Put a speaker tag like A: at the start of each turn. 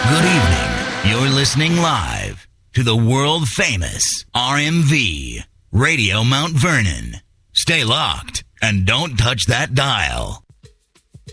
A: Good evening. You're listening live to the world-famous RMV Radio Mount Vernon. Stay locked and don't touch that dial.